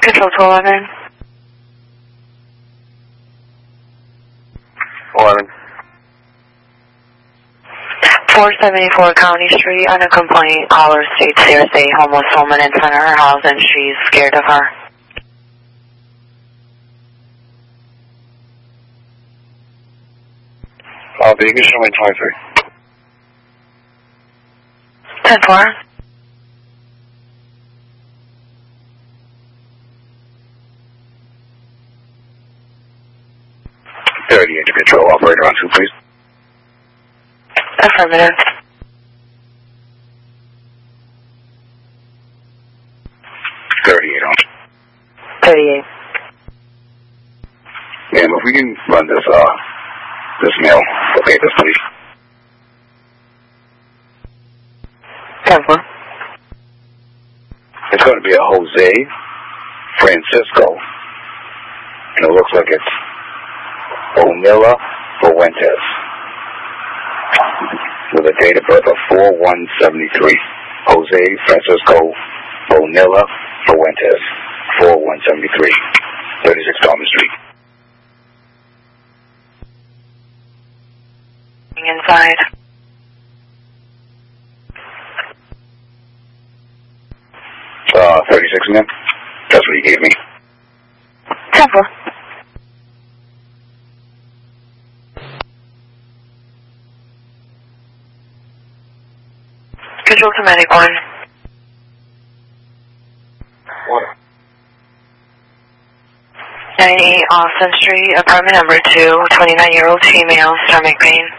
Control to 11. 11. 474 County Street. On a complaint, caller states there's a homeless woman in front of her house and she's scared of her. Vegas showing 23. 10-4. To control, operator on 2, please. Affirmative. 38 on. 38. Ma'am, if we can run this mail, okay, this please. 10-4. It's going to be a Jose Francisco, and it looks like it's O'Nilla Fuentes, with a date of birth of 4/1/73. Jose Francisco O'Nilla Fuentes, 4/1/73, 36 Thomas Street. Inside. Uh, 36 ma'am. That's what he gave me. 10-4. Control to Medic 1. What? 98 Austin Street, apartment number 2, 29-year-old female, stomach pain.